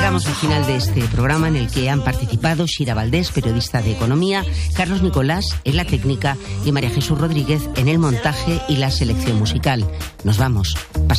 Llegamos al final de este programa en el que han participado Shira Valdés, periodista de economía, Carlos Nicolás en la técnica y María Jesús Rodríguez en el montaje y la selección musical. Nos vamos.